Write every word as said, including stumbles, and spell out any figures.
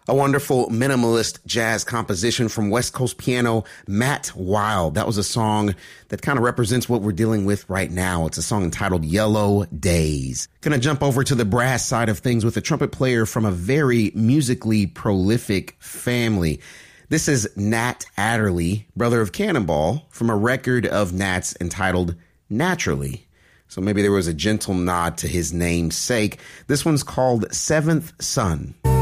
A wonderful minimalist jazz composition from West Coast piano, Matt Wild. That was a song that kind of represents what we're dealing with right now. It's a song entitled Yellow Days. Gonna jump over to the brass side of things with a trumpet player from a very musically prolific family. This is Nat Adderley, brother of Cannonball, from a record of Nat's entitled Naturally. So maybe there was a gentle nod to his namesake. This one's called Seventh Son.